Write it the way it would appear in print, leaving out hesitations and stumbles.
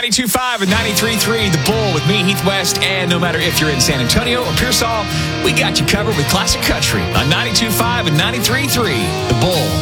92.5 and 93.3, The Bull with me, Heath West, and no matter if you're in San Antonio or Pearsall, we got you covered with classic country on 92.5 and 93.3, The Bull.